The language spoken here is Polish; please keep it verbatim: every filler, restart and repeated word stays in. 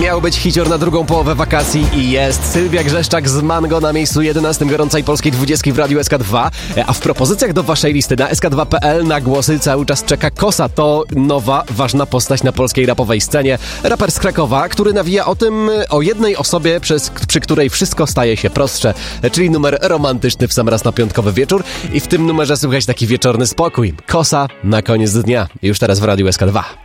Miał być hicior na drugą połowę wakacji i jest. Sylwia Grzeszczak z Mango na miejscu jedenastym gorącej polskiej dwudziestki w Radiu S K dwa. A w propozycjach do waszej listy na S K dwa kropka P L na głosy cały czas czeka Kosa. To nowa, ważna postać na polskiej rapowej scenie. Raper z Krakowa, który nawija o tym, o jednej osobie, przez, przy której wszystko staje się prostsze. Czyli numer romantyczny w sam raz na piątkowy wieczór. I w tym numerze słychać taki wieczorny spokój. Kosa na koniec dnia. Już teraz w Radiu S K dwa.